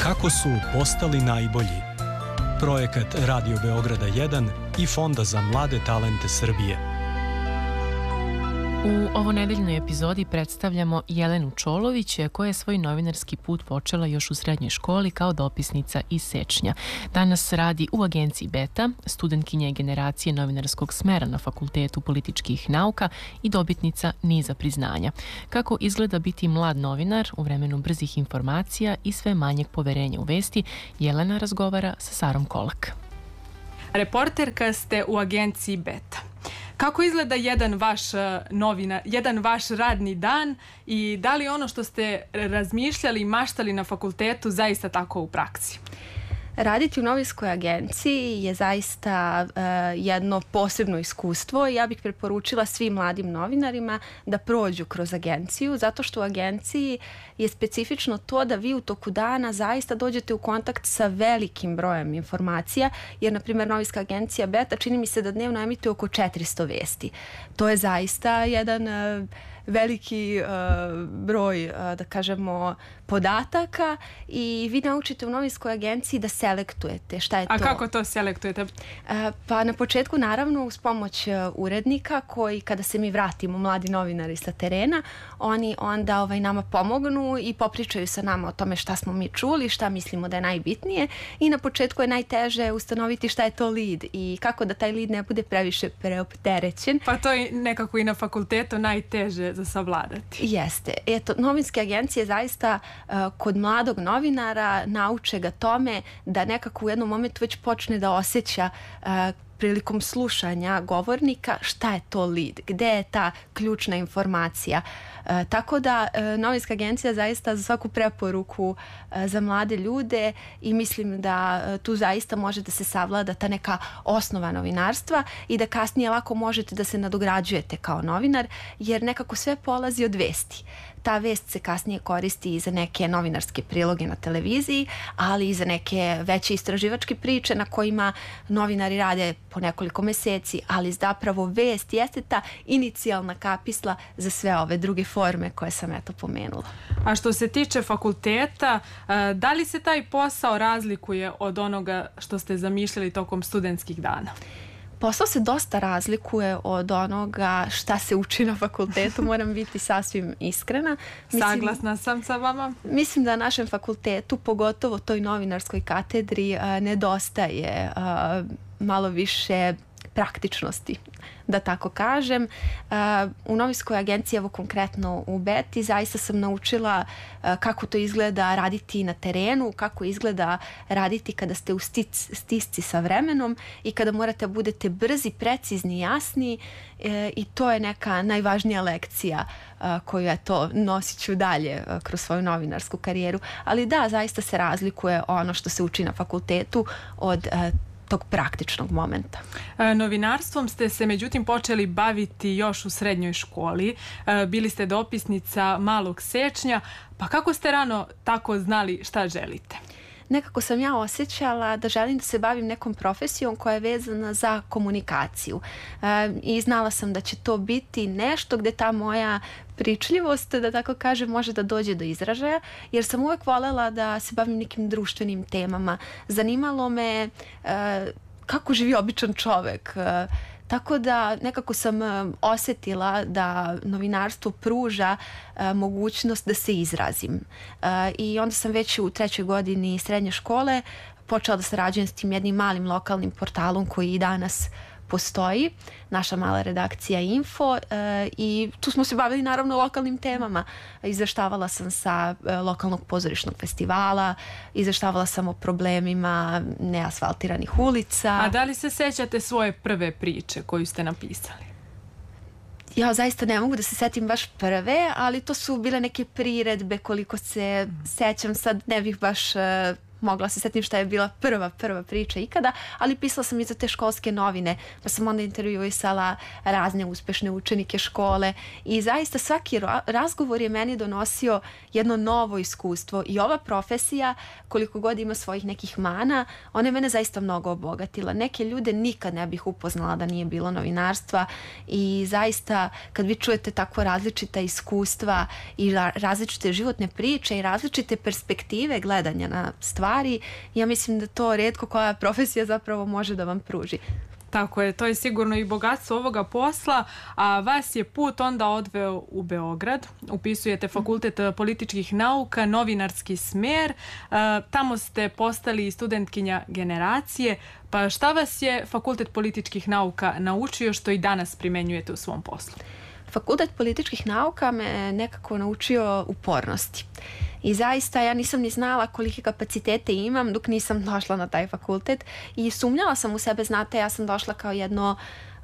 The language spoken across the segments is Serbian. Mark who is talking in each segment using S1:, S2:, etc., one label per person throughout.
S1: Kako su postali najbolji? Projekat Radio Beograda 1 i Fonda za mlade talente Srbije.
S2: U ovonedeljnoj epizodi predstavljamo Jelenu Čolović, koja je svoj novinarski put počela još u srednjoj školi kao dopisnica iz Sečnja. Danas radi u agenciji Beta, studentkinja generacije novinarskog smera na Fakultetu političkih nauka i dobitnica niza priznanja. Kako izgleda biti mlad novinar u vremenu brzih informacija i sve manjeg poverenja u vesti, Jelena razgovara sa Sarom Kolak.
S3: Reporterka ste u agenciji Beta. Kako izgleda jedan vaš radni dan i da li ono što ste razmišljali i maštali na fakultetu zaista tako u praksi?
S4: Raditi u novinskoj agenciji je zaista jedno posebno iskustvo i ja bih preporučila svim mladim novinarima da prođu kroz agenciju, zato što u agenciji je specifično to da vi u toku dana zaista dođete u kontakt sa velikim brojem informacija, jer na primjer novinska agencija Beta čini mi se da dnevno emituje oko 400 vesti. To je zaista jedan veliki broj, da kažemo, podataka i vi naučite u novinskoj agenciji da selektujete šta je to.
S3: A kako to selektujete?
S4: Pa na početku naravno uz pomoć urednika koji kada se mi vratimo, mladi novinari sa terena, oni onda nama pomognu i popričaju sa nama o tome šta smo mi čuli, šta mislimo da je najbitnije i na početku je najteže ustanoviti šta je to lead i kako da taj lead ne bude previše preopterećen.
S3: Pa to je nekako i na fakultetu najteže za savladati.
S4: Jeste. Eto, novinske agencije zaista kod mladog novinara nauče ga tome da nekako u jednom momentu već počne da osjeća prilikom slušanja govornika šta je to lead, gde je ta ključna informacija. Tako da novinska agencija zaista za svaku preporuku za mlade ljude i mislim da tu zaista može da se savlada ta neka osnova novinarstva i da kasnije lako možete da se nadograđujete kao novinar, jer nekako sve polazi od vesti. Ta vest se kasnije koristi i za neke novinarske priloge na televiziji, ali i za neke veće istraživačke priče na kojima novinari rade po nekoliko meseci, ali zapravo vest jeste ta inicijalna kapisla za sve ove druge forme koje sam pomenula.
S3: A što se tiče fakulteta, da li se taj posao razlikuje od onoga što ste zamišljali tokom studentskih dana?
S4: Posao se dosta razlikuje od onoga šta se uči na fakultetu, moram biti sasvim iskrena.
S3: Saglasna sam sa vama.
S4: Mislim da na našem fakultetu, pogotovo toj novinarskoj katedri, nedostaje malo više praktičnosti, da tako kažem. U novinskoj agenciji, evo konkretno u Beti, zaista sam naučila kako to izgleda raditi na terenu, kako izgleda raditi kada ste u stisci sa vremenom i kada morate budete brzi, precizni, jasni i to je neka najvažnija lekcija koju nosit ću dalje kroz svoju novinarsku karijeru. Ali da, zaista se razlikuje ono što se uči na fakultetu od tog praktičnog momenta.
S3: Novinarstvom ste se međutim počeli baviti još u srednjoj školi. Bili ste dopisnica Malog Sečnja, pa kako ste rano tako znali šta želite?
S4: Nekako sam ja osjećala da želim da se bavim nekom profesijom koja je vezana za komunikaciju. I znala sam da će to biti nešto gde ta moja pričljivost, da tako kažem, može da dođe do izražaja, jer sam uvek voljela da se bavim nekim društvenim temama. Zanimalo me kako živi običan čovek. Tako da nekako sam osjetila da novinarstvo pruža mogućnost da se izrazim. I onda sam već u 3. godini srednje škole počela da sarađujem s tim jednim malim lokalnim portalom koji i danas postoji, naša mala redakcija Info, i tu smo se bavili naravno lokalnim temama. Izveštavala sam sa lokalnog pozorišnog festivala, izveštavala sam o problemima neasfaltiranih ulica.
S3: A da li se sećate svoje prve priče koju ste napisali?
S4: Ja zaista ne mogu da se setim baš prve, ali to su bile neke priredbe, koliko se sećam, sad ne bih baš mogla se setim šta je bila prva priča ikada, ali pisala sam i za te školske novine, pa sam onda intervjuisala razne uspešne učenike škole i zaista svaki razgovor je meni donosio jedno novo iskustvo i ova profesija, koliko god ima svojih nekih mana, ona je mene zaista mnogo obogatila. Neke ljude nikad ne bih upoznala da nije bilo novinarstva i zaista kad vi čujete tako različita iskustva i različite životne priče i različite perspektive gledanja na stvari, ja mislim da to retko koja profesija zapravo može da vam pruži.
S3: Tako je, to je sigurno i bogatstvo ovoga posla, a vas je put onda odveo u Beograd. Upisujete Fakultet političkih nauka, novinarski smer, tamo ste postali studentkinja generacije. Pa šta vas je Fakultet političkih nauka naučio što i danas primenjujete u svom poslu?
S4: Fakultet političkih nauka me nekako naučio upornosti. I zaista ja nisam ni znala kolike kapacitete imam dok nisam došla na taj fakultet i sumnjala sam u sebe, znate, ja sam došla kao jedno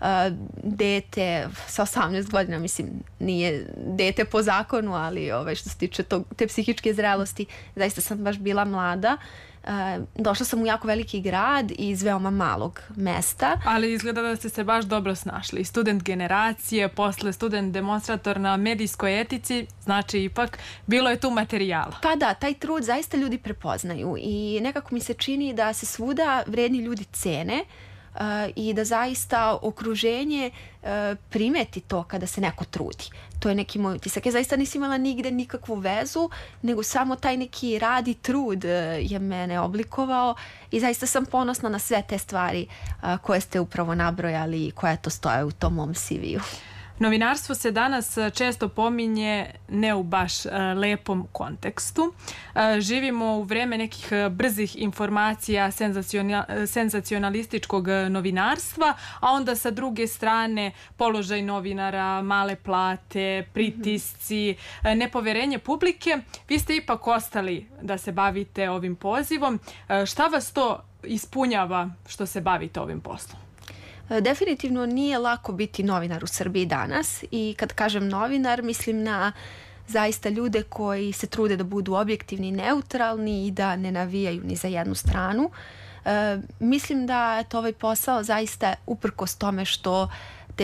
S4: dete sa 18 godina, mislim, nije dete po zakonu, ali što se tiče te psihičke zrelosti, zaista sam baš bila mlada. Došla sam u jako veliki grad iz veoma malog mesta.
S3: Ali izgleda da ste se baš dobro snašli. Student generacije, posle student demonstrator na medijskoj etici, znači ipak bilo je tu materijala.
S4: Pa da, taj trud zaista ljudi prepoznaju i nekako mi se čini da se svuda vredni ljudi cene i da zaista okruženje primeti to kada se neko trudi. To je neki moj utisak. Ja zaista nisam imala nigde nikakvu vezu, nego samo taj neki rad i trud je mene oblikovao i zaista sam ponosna na sve te stvari koje ste upravo nabrojali i koje to stoje u tom mom CV-u.
S3: Novinarstvo se danas često pominje ne u baš lepom kontekstu. Živimo u vreme nekih brzih informacija, senzacionalističkog novinarstva, a onda sa druge strane položaj novinara, male plate, pritisci, nepoverenje publike. Vi ste ipak ostali da se bavite ovim pozivom. Šta vas to ispunjava što se bavite ovim poslom?
S4: Definitivno nije lako biti novinar u Srbiji danas i kad kažem novinar mislim na zaista ljude koji se trude da budu objektivni i neutralni i da ne navijaju ni za jednu stranu. Mislim da je to ovaj posao zaista uprkos tome što ti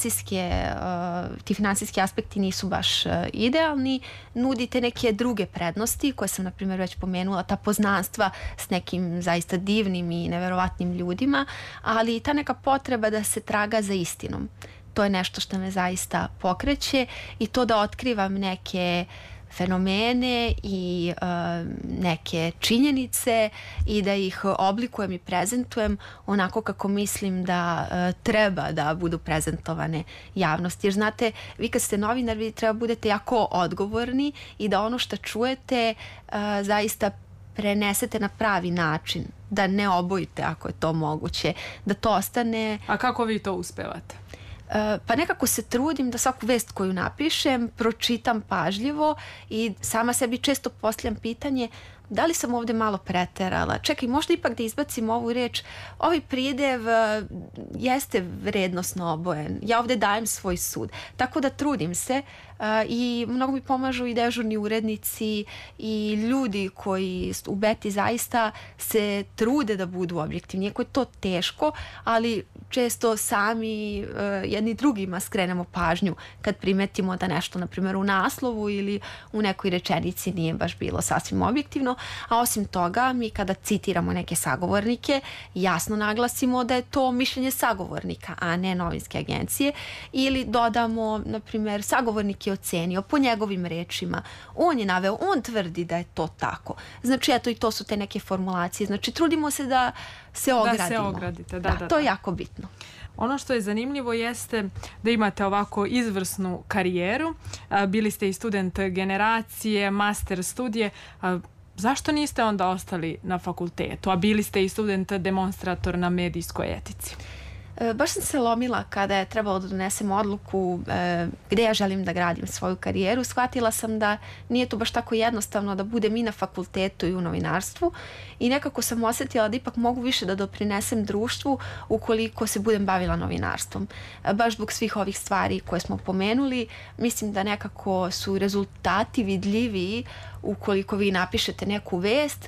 S4: finansijski aspekti nisu baš idealni, nudite neke druge prednosti koje sam na primjer već pomenula, ta poznanstva s nekim zaista divnim i neverovatnim ljudima, ali ta neka potreba da se traga za istinom. To je nešto što me zaista pokreće i to da otkrivam neke fenomene i neke činjenice i da ih oblikujem i prezentujem onako kako mislim da treba da budu prezentovane javnosti. Jer znate, vi kad ste novinar, vi treba budete jako odgovorni i da ono što čujete zaista prenesete na pravi način, da ne obojite ako je to moguće, da to ostane...
S3: A kako vi to uspevate?
S4: Pa nekako se trudim da svaku vest koju napišem pročitam pažljivo i sama sebi često postavljam pitanje da li sam ovde malo preterala. Čekaj, možda ipak da izbacim ovu reč. Ovaj pridev jeste vrednosno obojen. Ja ovde dajem svoj sud. Tako da trudim se i mnogo mi pomažu i dežurni urednici i ljudi koji u Beti zaista se trude da budu objektivni. Iako je to teško, ali često sami jedni drugima skrenemo pažnju kad primetimo da nešto, na primjer, u naslovu ili u nekoj rečenici nije baš bilo sasvim objektivno. A osim toga, mi kada citiramo neke sagovornike, jasno naglasimo da je to mišljenje sagovornika, a ne novinske agencije. Ili dodamo, na primjer, sagovornik je ocenio po njegovim rečima. On je naveo, on tvrdi da je to tako. Znači, eto, i to su te neke formulacije. Znači, trudimo se da se ogradimo.
S3: Da se ogradite, da.
S4: To je jako bitno.
S3: Ono što je zanimljivo jeste da imate ovako izvrsnu karijeru. Bili ste i student generacije, master studije. Zašto niste onda ostali na fakultetu, a bili ste i student demonstrator na medijskoj etici?
S4: Baš sam se lomila kada je trebalo da donesem odluku gde ja želim da gradim svoju karijeru. Shvatila sam da nije to baš tako jednostavno da budem i na fakultetu i u novinarstvu i nekako sam osjetila da ipak mogu više da doprinesem društvu ukoliko se budem bavila novinarstvom. Baš zbog svih ovih stvari koje smo pomenuli, mislim da nekako su rezultati vidljiviji ukoliko vi napišete neku vest,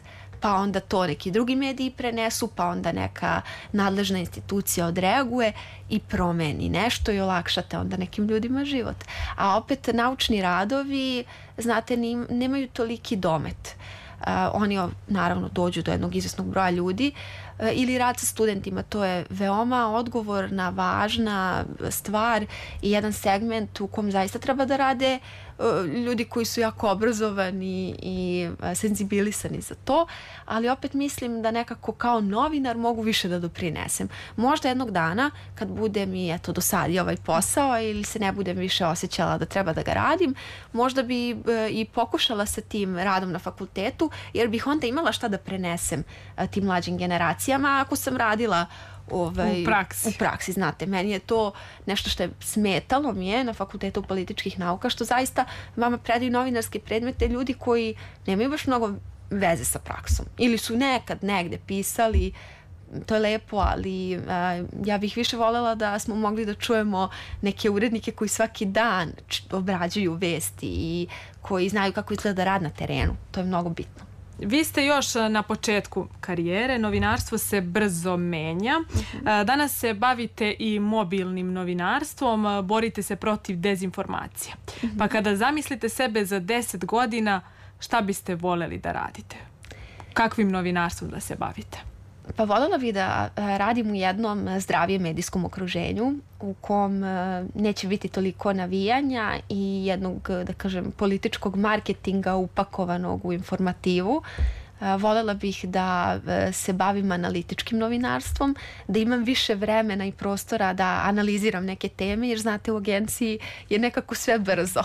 S4: pa onda to neki drugi mediji prenesu, pa onda neka nadležna institucija odreaguje i promeni nešto i olakšate onda nekim ljudima život. A opet naučni radovi, znate, nemaju toliki domet. Oni naravno dođu do jednog izvesnog broja ljudi, ili rad sa studentima, to je veoma odgovorna, važna stvar i jedan segment u kom zaista treba da rade ljudi koji su jako obrazovani i senzibilisani za to, ali opet mislim da nekako kao novinar mogu više da doprinesem. Možda jednog dana kad budem i dosadio ovaj posao ili se ne budem više osjećala da treba da ga radim, možda bi i pokušala sa tim radom na fakultetu, jer bih onda imala šta da prenesem tim mlađim generacijama ako sam radila u praksi, znate, meni je to nešto što je smetalo mi je na Fakultetu političkih nauka, što zaista vama predaju novinarske predmete ljudi koji nemaju baš mnogo veze sa praksom ili su nekad negde pisali, to je lepo, ali ja bih više voljela da smo mogli da čujemo neke urednike koji svaki dan obrađuju vesti i koji znaju kako izgleda rad na terenu, to je mnogo bitno.
S3: Vi ste još na početku karijere, novinarstvo se brzo menja. Danas se bavite i mobilnim novinarstvom, borite se protiv dezinformacija. Pa kada zamislite sebe za 10 godina, šta biste voljeli da radite? Kakvim novinarstvom da se bavite?
S4: Pa voljela bih da radim u jednom zdravijem medijskom okruženju u kom neće biti toliko navijanja i jednog, da kažem, političkog marketinga upakovanog u informativu. Voljela bih da se bavim analitičkim novinarstvom, da imam više vremena i prostora da analiziram neke teme, jer znate, u agenciji je nekako sve brzo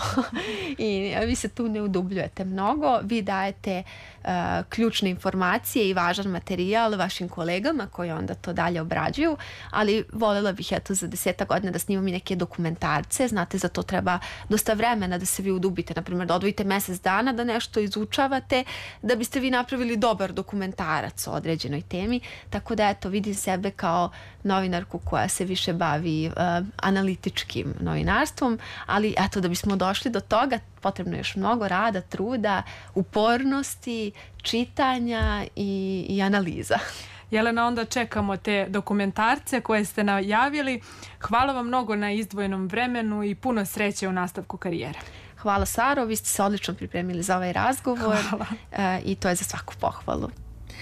S4: i vi se tu ne udubljujete mnogo, vi dajete ključne informacije i važan materijal vašim kolegama koji onda to dalje obrađuju, ali voljela bih za 10 godina da snimam i neke dokumentarce, znate, za to treba dosta vremena da se vi udubite, na primjer da odvojite mjesec dana da nešto izučavate, da biste vi napravili dobar dokumentarac o određenoj temi, tako da vidim sebe kao novinarku koja se više bavi analitičkim novinarstvom, ali da bismo došli do toga potrebno je još mnogo rada, truda, upornosti, čitanja i analiza.
S3: Jelena, onda čekamo te dokumentarce koje ste najavili. Hvala vam mnogo na izdvojenom vremenu i puno sreće u nastavku karijere.
S4: Hvala, Saro, vi ste se odlično pripremili za ovaj razgovor. I to je za svaku pohvalu.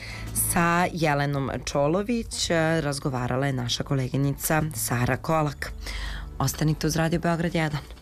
S5: Sa Jelenom Čolović razgovarala je naša koleginica Sara Kolak. Ostanite uz Radio Beograd 1.